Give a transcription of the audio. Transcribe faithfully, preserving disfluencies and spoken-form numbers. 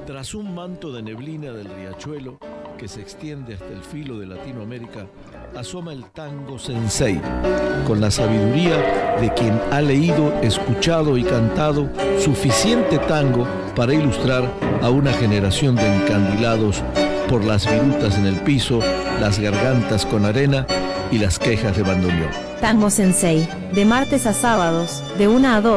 Tras un manto de neblina del riachuelo que se extiende hasta el filo de Latinoamérica, asoma el tango sensei, con la sabiduría de quien ha leído, escuchado y cantado suficiente tango para ilustrar a una generación de encandilados por las virutas en el piso, las gargantas con arena y las quejas de bandoneón. Tango Sensei, de martes a sábados, de una a dos.